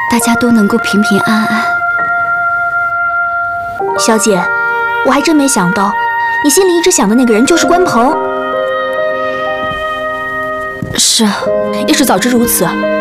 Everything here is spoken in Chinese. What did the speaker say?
大家都能够平平安安。 小姐，我还真没想到，你心里一直想的那个人就是关鹏。是啊，要是早知如此，